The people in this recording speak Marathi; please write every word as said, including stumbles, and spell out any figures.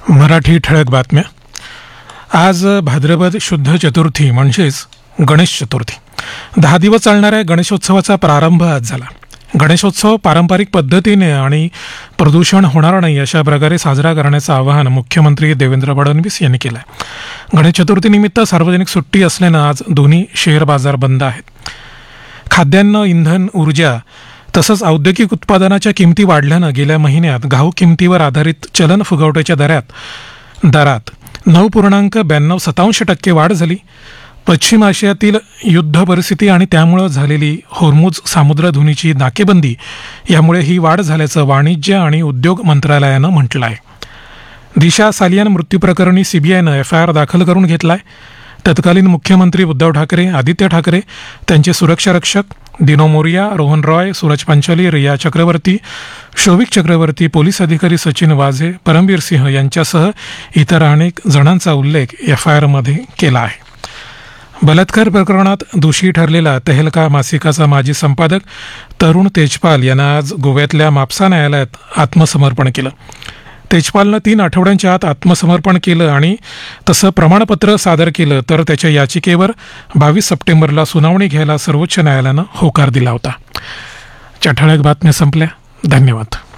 मराठी ठळक बातम्या. आज भाद्रपद शुद्ध चतुर्थी म्हणजेच गणेश चतुर्थी. दहा दिवस चालणाऱ्या गणेशोत्सवाचा प्रारंभ आज झाला. गणेशोत्सव पारंपरिक पद्धतीने आणि प्रदूषण होणार नाही अशा प्रकारे साजरा करण्याचं आवाहन मुख्यमंत्री देवेंद्र फडणवीस यांनी केलं आहे. गणेश चतुर्थीनिमित्त सार्वजनिक सुट्टी असल्यानं आज दोन्ही शेअर बाजार बंद आहेत. खाद्यान्न, इंधन, ऊर्जा तसंच औद्योगिक उत्पादनाच्या किमती वाढल्यानं गेल्या महिन्यात घाऊक किमतीवर आधारित चलन फुगवट्याच्या दरात दरात नऊ पूर्णांक ब्याण्णव शतांश टक्के वाढ झाली. पश्चिम आशियातील युद्ध परिस्थिती आणि त्यामुळं झालेली होर्मुझ सामुद्रधुनीची नाकेबंदी यामुळे ही वाढ झाल्याचं वाणिज्य आणि उद्योग मंत्रालयानं म्हटलं आहे. दिशा सालियान मृत्यूप्रकरणी सीबीआयनं एफ आय आर दाखल करून घेतला आहे. तत्कालीन मुख्यमंत्री उद्धव ठाकरे, आदित्य ठाकरे, त्यांचे सुरक्षा रक्षक दिनो मोरिया, रोहन रॉय, सूरज पंचोली, रिया चक्रवर्ती, शोभिक चक्रवर्ती, पोलीस अधिकारी सचिन वाझे, परमबीर सिंह यांच्यासह इतर अनेक जणांचा उल्लेख एफ आय आरमध्ये केला आहे. बलात्कार प्रकरणात दोषी ठरलेला तेहलका मासिकाचा माजी संपादक तरुण तेजपाल यांना आज गोव्यातल्या म्हापसा न्यायालयात आत्मसमर्पण केलं. तेजपालनं तीन आठवड्यांच्या आत आत्मसमर्पण केलं आणि तसं प्रमाणपत्र सादर केलं तर त्याच्या याचिकेवर बावीस सप्टेंबरला सुनावणी घ्यायला सर्वोच्च न्यायालयानं होकार दिला होता. ठळक बातम्या संपल्या. धन्यवाद.